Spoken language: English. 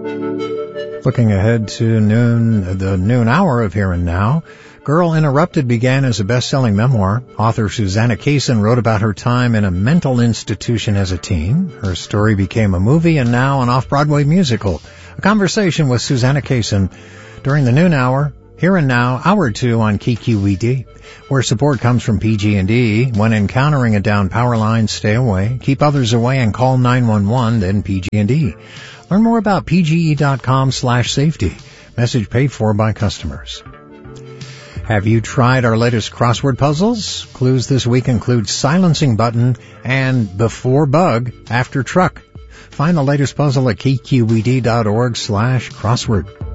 Looking ahead to the noon hour of Here and Now, Girl Interrupted began as a best-selling memoir. Author Susanna Kaysen wrote about her time in a mental institution as a teen. Her story became a movie and now an off-Broadway musical. A conversation with Susanna Kaysen during the noon hour, Here and Now, Hour 2 on KQED, where support comes from PG&E. When encountering a downed power line, stay away, keep others away, and call 911, then PG&E. Learn more about pge.com/safety. Message paid for by customers. Have you tried our latest crossword puzzles? Clues this week include silencing button and before bug, after truck. Find the latest puzzle at kqed.org/crossword.